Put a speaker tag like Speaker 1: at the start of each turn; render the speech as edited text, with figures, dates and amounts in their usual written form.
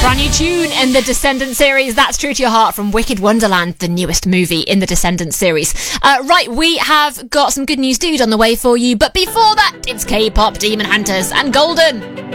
Speaker 1: Brand new tune in the Descendants series. That's True to Your Heart from Wicked Wonderland, the newest movie in the Descendants series. Right, we have got some good news, dude, on the way for you. But before that, it's K-pop Demon Hunters and Golden.